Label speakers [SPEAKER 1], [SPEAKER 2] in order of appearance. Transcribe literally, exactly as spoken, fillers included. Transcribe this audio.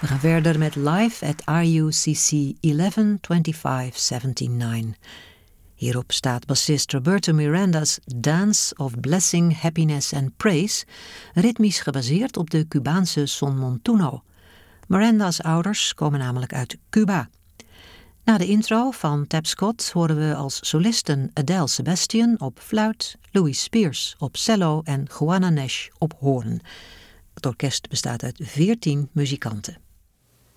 [SPEAKER 1] We gaan verder met Live at R U C C eleven twenty-five seventy-nine. Hierop staat bassist Roberto Miranda's Dance of Blessing, Happiness and Praise, ritmisch gebaseerd op de Cubaanse son montuno. Miranda's ouders komen namelijk uit Cuba. Na de intro van Tab Scott horen we als solisten Adele Sebastian op fluit, Louis Spears op cello en Juana Nash op hoorn. Het orkest bestaat uit veertien muzikanten.